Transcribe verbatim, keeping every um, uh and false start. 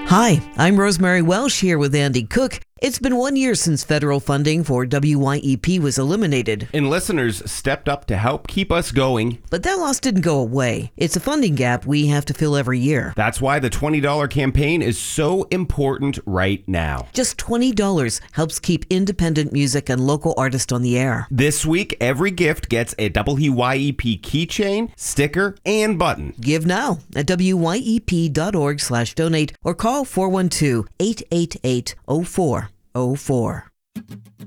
Hi, I'm Rosemary Welsh here with Andy Cook. It's been one year since federal funding for W Y E P was eliminated. And listeners stepped up to help keep us going. But that loss didn't go away. It's a funding gap we have to fill every year. That's why the twenty dollars campaign is so important right now. Just twenty dollars helps keep independent music and local artists on the air. This week, every gift gets a W Y E P keychain, sticker, and button. Give now at W Y E P dot org slash donate or call four one two, eight eight eight, oh four oh four.